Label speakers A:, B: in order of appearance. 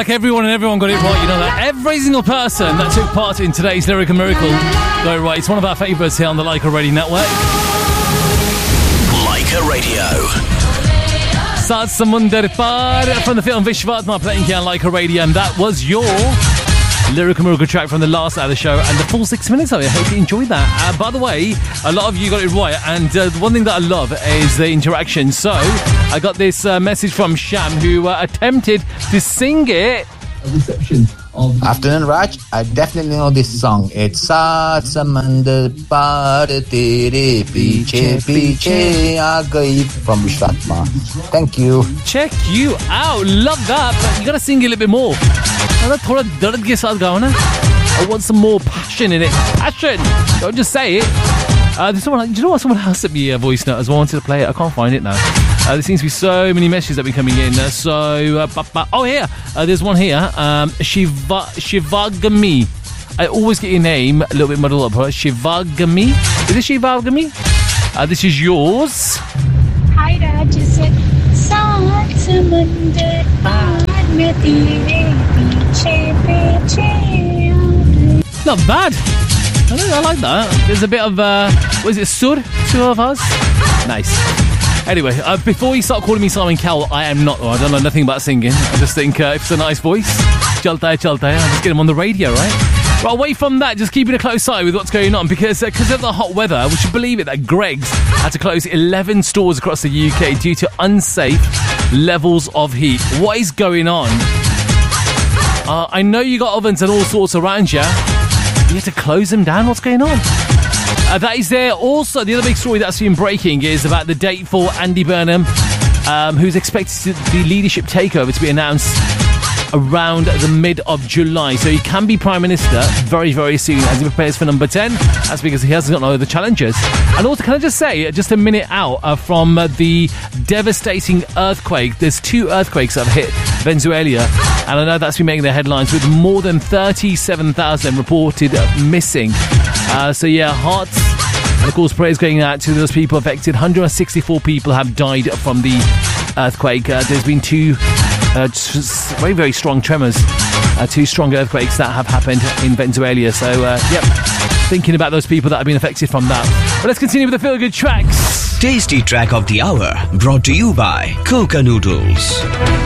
A: like everyone and everyone got it right, you know that. Every single person that took part in today's Lyrical Miracle got it right. It's one of our favourites here on the Leica Radio Network.
B: Leica Radio.
A: Saat Samundar Par from the film Vishvatma playing here on Leica Radio, and that was your Lyrical Miracle track from the last hour of the show, and the full 6 minutes of it. I hope you enjoyed that. By the way, a lot of you got it right, and one thing that I love is the interaction. So I got this message from Sham, who attempted to sing it.
C: Afternoon, Raj. I definitely know this song. It's Saat Samandar Par Tere Piche Piche Aa Gayi from Vishvatma. Thank you.
A: Check you out. Love that. But you gotta sing it a little bit more. Thoda dard ke saath gao na. I want some more passion in it. Passion. Don't just say it. There's someone. Do you know what? Someone else sent me a voice note as well. I wanted to play it. I can't find it now. There seems to be so many messages that have been coming in. Oh, here. There's one here. Shivagami. I always get your name a little bit muddled up. Shivagami. Is it Shivagami? This is yours.
D: Hi, Raj. Saat samandar paar mein tere piche piche.
A: Not bad. I like that. There's a bit of, what is it, Sur? Two of us? Nice. Anyway, before you start calling me Simon Cowell, I am not. I don't know nothing about singing. I just think if it's a nice voice, chalta hai, I'll just get him on the radio, right? But away from that, just keeping a close eye with what's going on, because of the hot weather, would you believe it, that Greggs had to close 11 stores across the UK due to unsafe levels of heat. What is going on? I know you got ovens and all sorts around you. You have to close them down. What's going on? That is there. Also, the other big story that's been breaking is about the date for Andy Burnham, who's expected the leadership takeover to be announced around the mid of July. So he can be Prime Minister very, very soon as he prepares for number 10. That's because he hasn't got no other challenges. And also, can I just say, just a minute out from the devastating earthquake. There's 2 earthquakes that have hit Venezuela, and I know that's been making the headlines with more than 37,000 reported missing. So yeah, hearts and of course prayers going out to those people affected. 164 people have died from the earthquake. There's been 2 very, very strong tremors, 2 strong earthquakes that have happened in Venezuela. So yep, thinking about those people that have been affected from that. But let's continue with the feel good tracks.
B: Tasty track of the hour, brought to you by Coca Noodles.